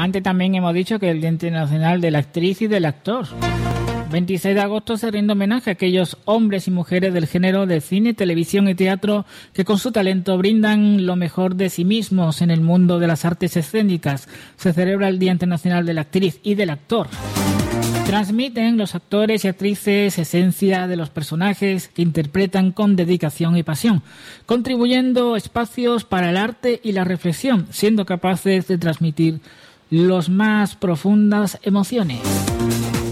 Antes también hemos dicho que el Día Internacional de la Actriz y del Actor. 26 de agosto se rinde homenaje a aquellos hombres y mujeres del género de cine, televisión y teatro que con su talento brindan lo mejor de sí mismos en el mundo de las artes escénicas. Se celebra el Día Internacional de la Actriz y del Actor. Transmiten los actores y actrices esencia de los personajes que interpretan con dedicación y pasión, contribuyendo espacios para el arte y la reflexión, siendo capaces de transmitir las más profundas emociones.